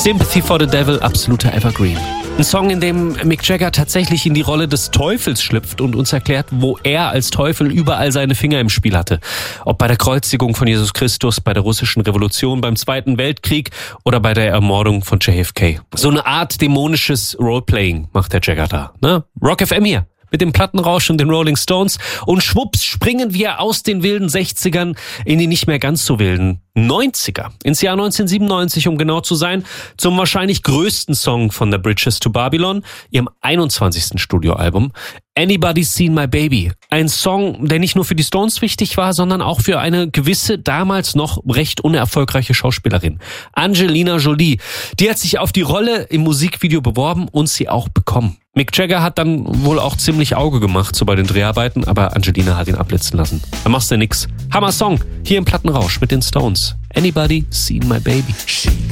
Sympathy for the Devil, absoluter Evergreen. Ein Song, in dem Mick Jagger tatsächlich in die Rolle des Teufels schlüpft und uns erklärt, wo er als Teufel überall seine Finger im Spiel hatte. Ob bei der Kreuzigung von Jesus Christus, bei der russischen Revolution, beim Zweiten Weltkrieg oder bei der Ermordung von JFK. So eine Art dämonisches Roleplaying macht der Jagger da. Ne? Rock FM hier. Mit dem Plattenrausch und den Rolling Stones. Und schwupps springen wir aus den wilden 60ern in die nicht mehr ganz so wilden 90er. Ins Jahr 1997, um genau zu sein, zum wahrscheinlich größten Song von The Bridges to Babylon, ihrem 21. Studioalbum. Anybody's Seen My Baby. Ein Song, der nicht nur für die Stones wichtig war, sondern auch für eine gewisse, damals noch recht unerfolgreiche Schauspielerin. Angelina Jolie. Die hat sich auf die Rolle im Musikvideo beworben und sie auch bekommen. Mick Jagger hat dann wohl auch ziemlich Auge gemacht, so bei den Dreharbeiten, aber Angelina hat ihn abblitzen lassen. Da machst du nix. Hammer Song, hier im Plattenrausch mit den Stones. Anybody Seen My Baby?